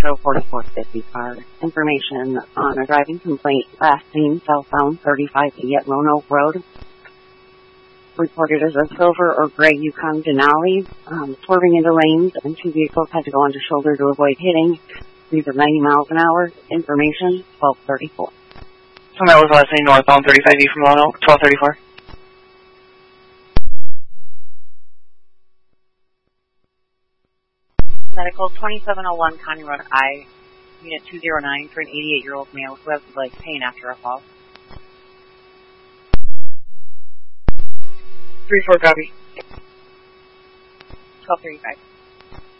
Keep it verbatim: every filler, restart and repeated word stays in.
show forty-four fifty car. Information on a driving complaint. Last seen southbound thirty-five E at Lone Oak Road. Reported as a silver or gray Yukon Denali, um, swerving into lanes, and two vehicles had to go onto shoulder to avoid hitting. These are ninety miles an hour. Information twelve thirty-four. So that was last seen northbound thirty-five E from Lone Oak, twelve thirty-four. Medical twenty-seven oh one County Road I, unit two oh nine for an eighty-eight-year-old male who has leg pain after a fall. three four copy. twelve thirty-five.